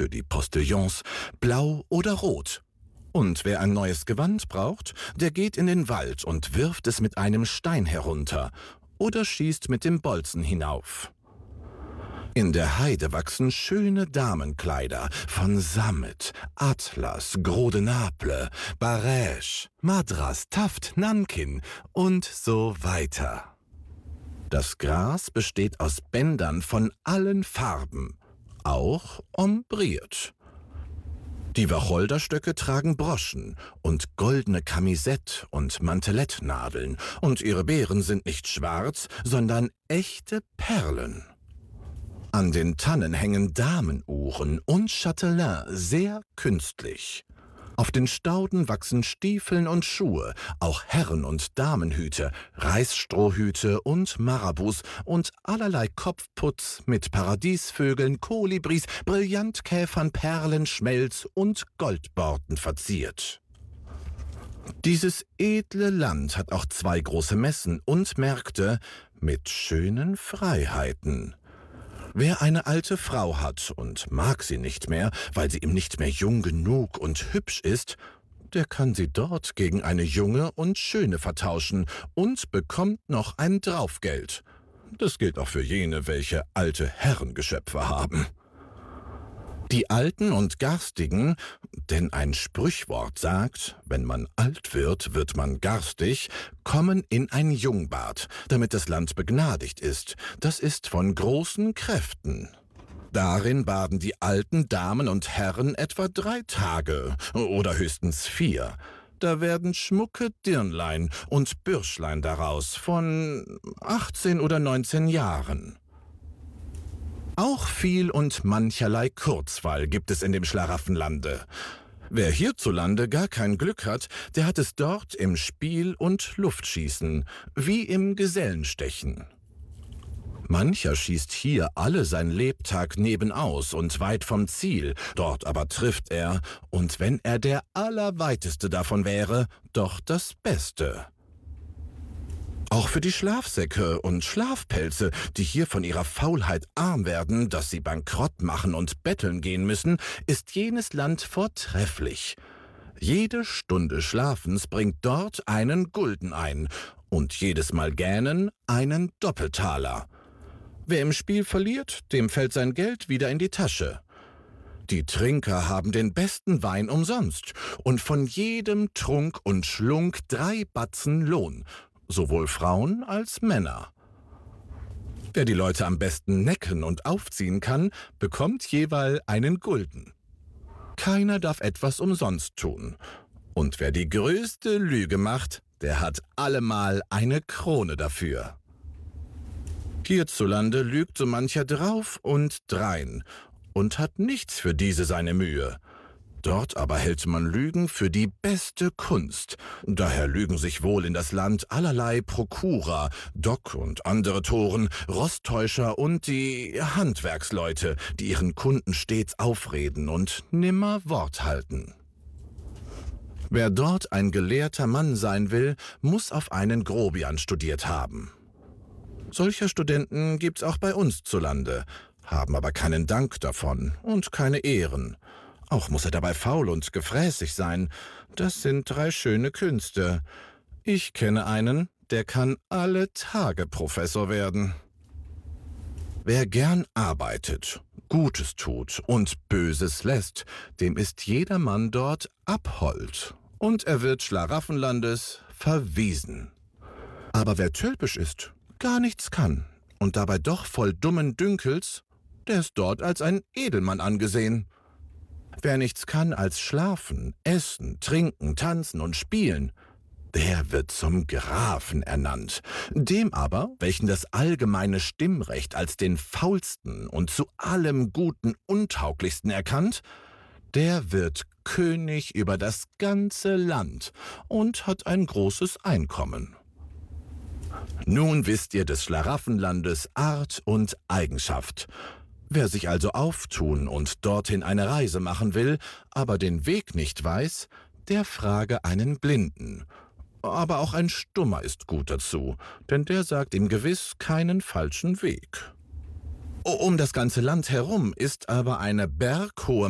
für die Postillons, blau oder rot. Und wer ein neues Gewand braucht, der geht in den Wald und wirft es mit einem Stein herunter oder schießt mit dem Bolzen hinauf. In der Heide wachsen schöne Damenkleider von Sammet, Atlas, Gros de Naples, Barège, Madras, Taft, Nankin und so weiter. Das Gras besteht aus Bändern von allen Farben, auch ombriert. Die Wacholderstöcke tragen Broschen und goldene Kamisett- und Mantelettnadeln, und ihre Beeren sind nicht schwarz, sondern echte Perlen. An den Tannen hängen Damenuhren und Chatelain sehr künstlich. Auf den Stauden wachsen Stiefeln und Schuhe, auch Herren- und Damenhüte, Reisstrohhüte und Marabus und allerlei Kopfputz mit Paradiesvögeln, Kolibris, Brillantkäfern, Perlen, Schmelz und Goldborten verziert. Dieses edle Land hat auch 2 große Messen und Märkte mit schönen Freiheiten. Wer eine alte Frau hat und mag sie nicht mehr, weil sie ihm nicht mehr jung genug und hübsch ist, der kann sie dort gegen eine junge und schöne vertauschen und bekommt noch ein Draufgeld. Das gilt auch für jene, welche alte Herrengeschöpfe haben. Die Alten und Garstigen, denn ein Sprichwort sagt, wenn man alt wird, wird man garstig, kommen in ein Jungbad, damit das Land begnadigt ist. Das ist von großen Kräften. Darin baden die alten Damen und Herren etwa 3 Tage oder höchstens 4. Da werden schmucke Dirnlein und Bürschlein daraus von 18 oder 19 Jahren. Auch viel und mancherlei Kurzweil gibt es in dem Schlaraffenlande. Wer hierzulande gar kein Glück hat, der hat es dort im Spiel und Luftschießen, wie im Gesellenstechen. Mancher schießt hier alle sein Lebtag nebenaus und weit vom Ziel, dort aber trifft er, und wenn er der Allerweiteste davon wäre, doch das Beste. Auch für die Schlafsäcke und Schlafpelze, die hier von ihrer Faulheit arm werden, dass sie bankrott machen und betteln gehen müssen, ist jenes Land vortrefflich. Jede Stunde Schlafens bringt dort einen Gulden ein und jedes Mal Gähnen einen Doppeltaler. Wer im Spiel verliert, dem fällt sein Geld wieder in die Tasche. Die Trinker haben den besten Wein umsonst und von jedem Trunk und Schlunk 3 Batzen Lohn, sowohl Frauen als Männer. Wer die Leute am besten necken und aufziehen kann, bekommt jeweils einen Gulden. Keiner darf etwas umsonst tun. Und wer die größte Lüge macht, der hat allemal eine Krone dafür. Hierzulande lügt so mancher drauf und drein und hat nichts für diese seine Mühe. Dort aber hält man Lügen für die beste Kunst. Daher lügen sich wohl in das Land allerlei Prokurer, Dock und andere Toren, Rosttäuscher und die Handwerksleute, die ihren Kunden stets aufreden und nimmer Wort halten. Wer dort ein gelehrter Mann sein will, muss auf einen Grobian studiert haben. Solcher Studenten gibt's auch bei uns zu Lande, haben aber keinen Dank davon und keine Ehren. Auch muss er dabei faul und gefräßig sein. Das sind 3 schöne Künste. Ich kenne einen, der kann alle Tage Professor werden. Wer gern arbeitet, Gutes tut und Böses lässt, dem ist jedermann dort abhold. Und er wird Schlaraffenlandes verwiesen. Aber wer tölpisch ist, gar nichts kann und dabei doch voll dummen Dünkels, der ist dort als ein Edelmann angesehen. Wer nichts kann als schlafen, essen, trinken, tanzen und spielen, der wird zum Grafen ernannt. Dem aber, welchen das allgemeine Stimmrecht als den faulsten und zu allem Guten untauglichsten erkannt, der wird König über das ganze Land und hat ein großes Einkommen. Nun wisst ihr des Schlaraffenlandes Art und Eigenschaft. Wer sich also auftun und dorthin eine Reise machen will, aber den Weg nicht weiß, der frage einen Blinden. Aber auch ein Stummer ist gut dazu, denn der sagt ihm gewiss keinen falschen Weg. Um das ganze Land herum ist aber eine berghohe